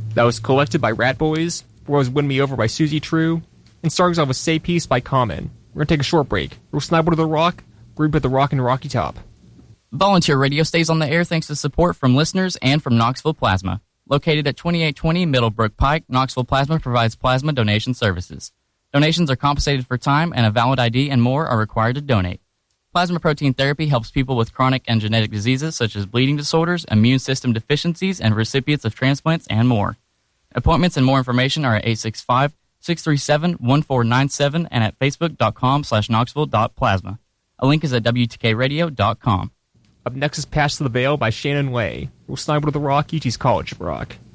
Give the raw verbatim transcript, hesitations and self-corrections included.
That was collected by Rat Boys, was Win Me Over by Susie True, and starting off with Say Peace by Common. We're going to take a short break. We'll snuggle to the rock, group at the rock and Rocky Top. Volunteer Radio stays on the air thanks to support from listeners and from Knoxville Plasma. Located at twenty-eight twenty Middlebrook Pike, Knoxville Plasma provides plasma donation services. Donations are compensated for time, and a valid I D and more are required to donate. Plasma protein therapy helps people with chronic and genetic diseases such as bleeding disorders, immune system deficiencies, and recipients of transplants and more. Appointments and more information are at eight six five, six three seven, one four nine seven and at facebook.com slash knoxville.plasma. A link is at W T K radio dot com. Up next is Pass to the Veil by Shannon Way. We'll snuggle to the rock, U T's College of Rock.